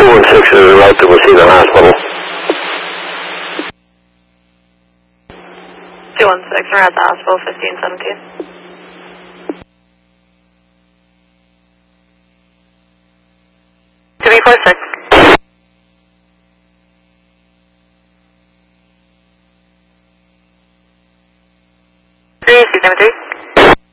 216 is about to Messina Hospital. 216, we're at the hospital, 1517. Three 4 6.